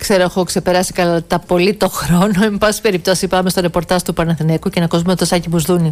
ξέρω, έχω ξεπεράσει κατά πολύ το χρόνο. Εν πάση περιπτώσει, πάμε στο ρεπορτάζ του Παναθηναϊκού και να ακούσουμε το Σάκη Μπουσδούνη.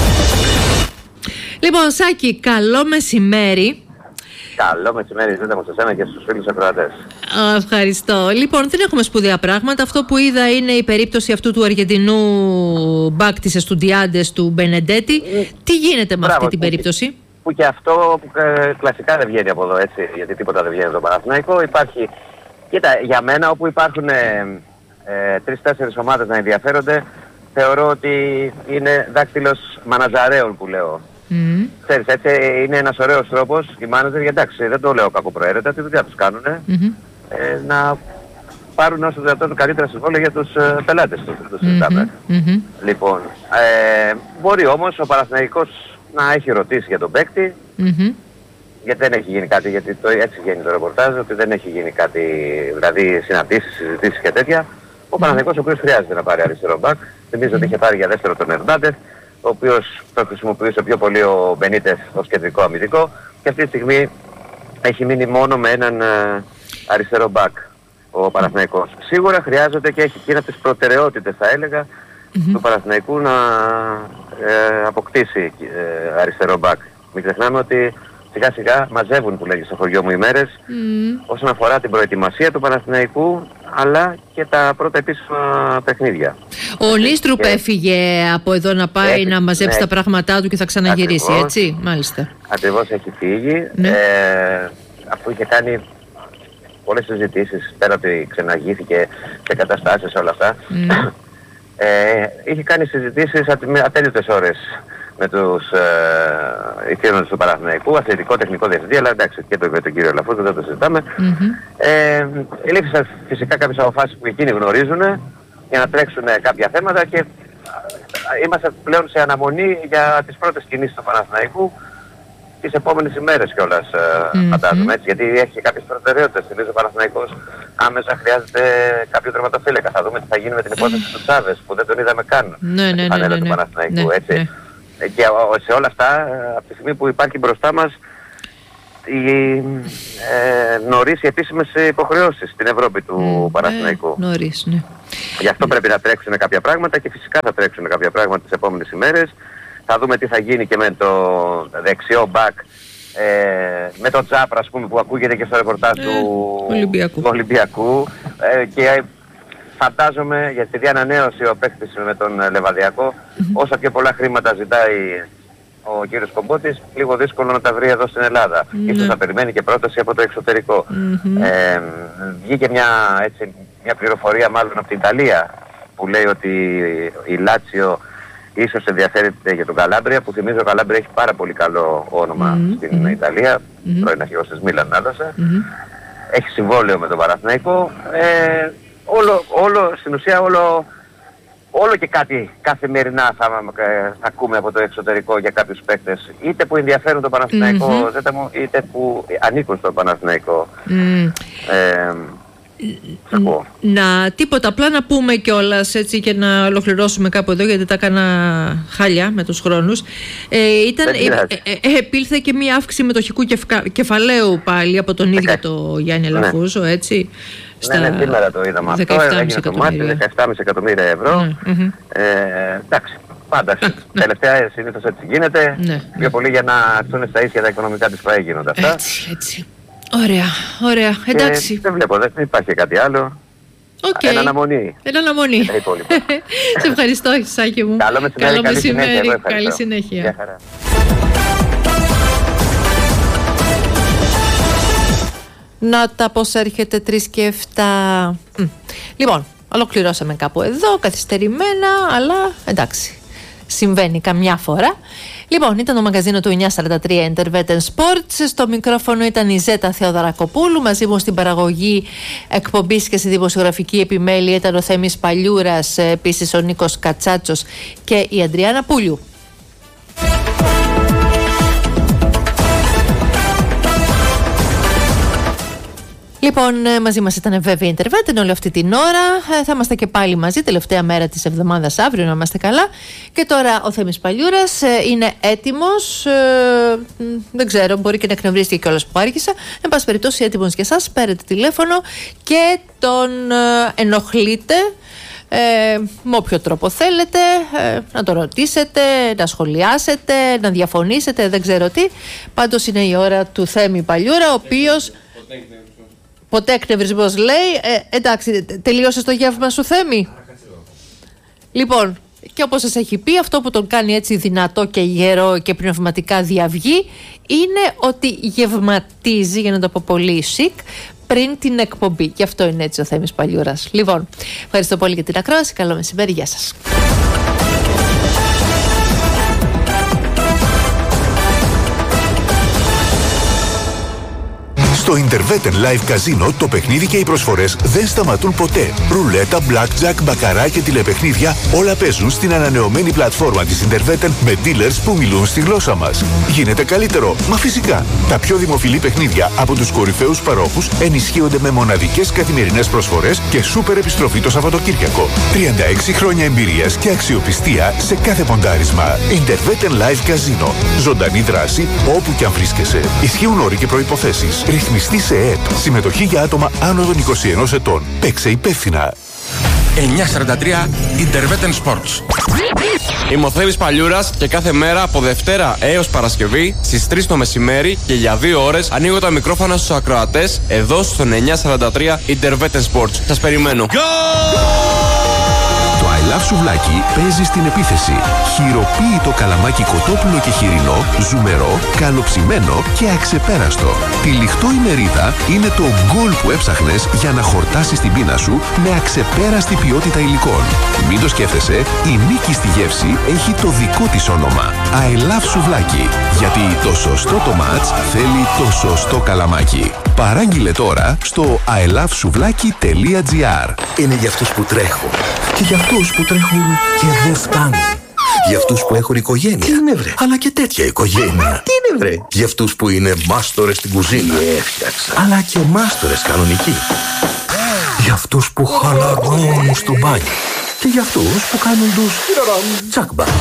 Λοιπόν, Σάκη, καλό μεσημέρι. Καλό μεσημέρι, ζήτα μου σε σένα και στους φίλους ακροατές. Ευχαριστώ. Λοιπόν, δεν έχουμε σπουδαία πράγματα. Αυτό που είδα είναι η περίπτωση αυτού του Αργεντινού μπακ της Εστουντιάντες του Μπενεντέτη. Τι γίνεται με αυτή την περίπτωση? Που και αυτό που κλασικά δεν βγαίνει από εδώ, έτσι, γιατί τίποτα δεν βγαίνει από το Παναθηναϊκό. Υπάρχει, κοίτα, για μένα όπου υπάρχουν 3-4 ομάδες να ενδιαφέρονται, θεωρώ ότι είναι δάκτυλος μαναζαρέων που λέω. Ξέρεις, έτσι είναι ένας ωραίος τρόπος οι μάνατζερ, γιατί εντάξει, δεν το λέω κακοπροαίρετα, τη δουλειά τους κάνουν, να πάρουν όσο δυνατόν καλύτερα συμβόλαια για τους πελάτες τους, δεν το συζητάμε. Λοιπόν, μπορεί όμως ο Παναθηναϊκός να έχει ρωτήσει για τον παίκτη, γιατί δεν έχει γίνει κάτι, γιατί έτσι βγαίνει το ρεπορτάζ, ότι δεν έχει γίνει κάτι, δηλαδή συναντήσεις, συζητήσεις και τέτοια. Ο Παναθηναϊκός ο οποίος χρειάζεται να πάρει αριστερό μπακ, θυμίζω ότι είχε πάρει για δεύτερο τον Ερντάντεφ, ο οποίος θα χρησιμοποιήσει πιο πολύ ο Μπενίτες ως κεντρικό αμυντικό και αυτή τη στιγμή έχει μείνει μόνο με έναν αριστερό μπακ ο Παναθηναϊκός. Σίγουρα χρειάζεται και έχει εκείνα τις προτεραιότητες, θα έλεγα, του Παναθηναϊκού να αποκτήσει αριστερό μπακ. Μην ξεχνάμε ότι σιγά σιγά μαζεύουν, που λέγει στο χωριό μου, οι μέρες όσον αφορά την προετοιμασία του Παναθηναϊκού αλλά και τα πρώτα επίσημα παιχνίδια. Ο Νίστρουπ έφυγε από εδώ να πάει να μαζέψει τα πράγματά του και θα ξαναγυρίσει, ακριβώς, έτσι, μάλιστα. Ακριβώς, έχει φύγει, αφού είχε κάνει πολλές συζητήσεις, πέρα ότι ξεναγήθηκε σε καταστάσεις όλα αυτά. Είχε κάνει συζητήσεις ατέλειωτες ώρες με τους ηθήνοντες του Παναθηναϊκού, αθλητικό, τεχνικό διευθυντή, αλλά εντάξει, και τον κύριο Λαφούζο, δεν το συζητάμε. Ελήφθησαν φυσικά κάποιες αποφάσεις που εκείνοι γνωρίζουν για να τρέξουν κάποια θέματα και είμαστε πλέον σε αναμονή για τις πρώτες κινήσεις του Παναθηναϊκού τις επόμενες ημέρες κιόλας, φαντάζομαι, έτσι, γιατί έχει κάποιες προτεραιότητες. Θυμίζω ο Παναθηναϊκός άμεσα χρειάζεται κάποιο τερματοφύλακα. Θα δούμε τι θα γίνει με την υπόθεση του Τσάβες που δεν τον είδαμε καν στην πανέλα του Παναθηναϊκού, έτσι. Και σε όλα αυτά, από τη στιγμή που υπάρχει μπροστά μας νωρίς οι επίσημες υποχρεώσεις στην Ευρώπη του Παναθηναϊκού. Νωρίς, ναι. Γι' αυτό πρέπει να τρέξουν κάποια πράγματα και φυσικά θα τρέξουν κάποια πράγματα τις επόμενες ημέρες. Θα δούμε τι θα γίνει και με το δεξιό μπακ, με το Τζάπρα, ας πούμε, που ακούγεται και στο ρεπορτάζ του Ολυμπιακού. Και φαντάζομαι, γιατί επειδή ανανέωσε ο παίκτης με τον Λεβαδιακό, όσα πιο πολλά χρήματα ζητάει ο κύριος Κομπότης, λίγο δύσκολο να τα βρει εδώ στην Ελλάδα. Ίσως θα περιμένει και πρόταση από το εξωτερικό. Βγήκε μια πληροφορία μάλλον από την Ιταλία που λέει ότι η Λάτσιο ίσως ενδιαφέρεται για τον Καλάμπρια, που θυμίζω ο Καλάμπρια έχει πάρα πολύ καλό όνομα στην Ιταλία, πρώην αρχηγός της Μίλαν άλλωστε. Έχει συμβόλαιο με τον Παναθηναϊκό. Στην ουσία όλο και κάτι καθημερινά θα ακούμε από το εξωτερικό για κάποιους παίκτες, είτε που ενδιαφέρουν τον Παναθηναϊκό, είτε που ανήκουν στον Παναθηναϊκό. Τίποτα, απλά να πούμε κιόλας, έτσι, και να ολοκληρώσουμε κάπου εδώ, γιατί τα έκανα χάλια με τους χρόνους. Επήλθε και μία αύξηση μετοχικού κεφαλαίου πάλι από τον ίδιο το Γιάννη Λαφούζο, έτσι. Ναι, σήμερα το είδαμε αυτό, έγινε το μάτι, 17,5 εκατομμύρια ευρώ. Εντάξει, πάντα τελευταία συνήθως έτσι γίνεται, πιο πολύ για να έρθουν στα ίσια τα οικονομικά της ΠΑΕ γίνονται αυτά. Έτσι. Ωραία, εντάξει. Δεν βλέπω, δεν υπάρχει κάτι άλλο. Εν αναμονή. Σε ευχαριστώ, Σάκη μου. Καλό μεσημέρι, καλή συνέχεια. Να τα πώς έρχεται 3 και 7. Λοιπόν, ολοκληρώσαμε κάπου εδώ, καθυστερημένα, αλλά εντάξει, συμβαίνει καμιά φορά. Λοιπόν, ήταν το μαγαζίνο του 943 Interveten Sports. Στο μικρόφωνο ήταν η Ζέτα Θεοδωρακοπούλου. Μαζί μου στην παραγωγή εκπομπής και στη δημοσιογραφική επιμέλεια ήταν ο Θέμης Παλιούρας, επίσης ο Νίκος Κατσάτσος και η Αντριάννα Πούλιου. Λοιπόν, μαζί μας ήταν βέβαια η Interveten όλη αυτή την ώρα. Θα είμαστε και πάλι μαζί, τελευταία μέρα της εβδομάδας αύριο, να είμαστε καλά. Και τώρα ο Θέμης Παλιούρας είναι έτοιμος. Δεν ξέρω, μπορεί και να εκνευρίστηκε κιόλας που άρχισα. Εν πάση περιπτώσει, έτοιμος για εσάς. Παίρνετε τηλέφωνο και τον ενοχλείτε. Με όποιο τρόπο θέλετε, να το ρωτήσετε, να σχολιάσετε, να διαφωνήσετε, δεν ξέρω τι. Πάντως είναι η ώρα του Θέμη Παλιούρα, ο οποίος ποτέ εκνευρισμός λέει. Εντάξει, τελείωσες το γεύμα σου, Θέμη? Λοιπόν, και όπως σας έχει πει, αυτό που τον κάνει έτσι δυνατό και γερό και πνευματικά διαυγή είναι ότι γευματίζει, για να το πω πολύ chic, πριν την εκπομπή. Και αυτό είναι έτσι ο Θέμης Παλιούρας. Λοιπόν, ευχαριστώ πολύ για την ακρόαση. Καλό μεσημέρι. Γεια σας. Στο Interveten Live Casino το παιχνίδι και οι προσφορές δεν σταματούν ποτέ. Ρουλέτα, blackjack, μπακαρά και τηλεπαιχνίδια όλα παίζουν στην ανανεωμένη πλατφόρμα της Interveten με dealers που μιλούν στη γλώσσα μας. Γίνεται καλύτερο, μα φυσικά. Τα πιο δημοφιλή παιχνίδια από τους κορυφαίους παρόχους ενισχύονται με μοναδικές καθημερινές προσφορές και σούπερ επιστροφή το Σαββατοκύριακο. 36 χρόνια εμπειρίας και αξιοπιστία σε κάθε ποντάρισμα. Interveten Live Casino. Ζωντανή δράση όπου και αν βρίσκεσαι. Ισχύουν όροι και προϋποθέσεις. Ρυθμιστή σε ΕΕΠ. Συμμετοχή για άτομα άνω των 21 ετών. Παίξε υπεύθυνα. 9:43 Interveten Sports. Είμαι ο Θέμης Παλιούρας και κάθε μέρα από Δευτέρα έως Παρασκευή στις 3 το μεσημέρι και για 2 ώρες ανοίγω τα μικρόφωνα στους ακροατές εδώ στον 9:43 Interveten Sports. Σας περιμένω. Το I Love Σουβλάκι παίζει στην επίθεση. Χειροποίητο καλαμάκι κοτόπουλο και χοιρινό, ζουμερό, καλοψημένο και αξεπέραστο. Τυλιχτό η μερίδα είναι το γκολ που έψαχνες για να χορτάσεις την πείνα σου με αξεπέραστη ποιότητα υλικών. Μην το σκέφτεσαι, η νίκη στη γεύση έχει το δικό της όνομα. I Love Σουβλάκι. Γιατί το σωστό το μάτς θέλει το σωστό καλαμάκι. Παράγγειλε τώρα στο ilovesuvlaki.gr. Είναι για αυτούς που τρέχουν και για αυτούς που τρέχουν και δεν φτάνουν. Για αυτούς που έχουν οικογένεια. Τι είναι βρε? Αλλά και τέτοια οικογένεια. Τι είναι βρε? Για αυτούς που είναι μάστορες στην κουζίνα. Έφτιαξα. Αλλά και μάστορες κανονικοί. Για αυτούς που χαλαρώνουν στο μπάνιο. Και για αυτούς που κάνουν τους τσακμπα.